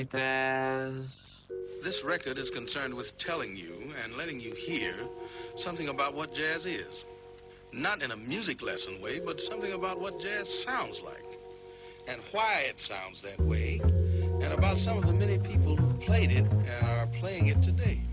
This record is concerned with telling you and letting you hear something about what jazz is. Not in a music lesson way, but something about what jazz sounds like and why it sounds that way, and about some of the many people who played it and are playing it today.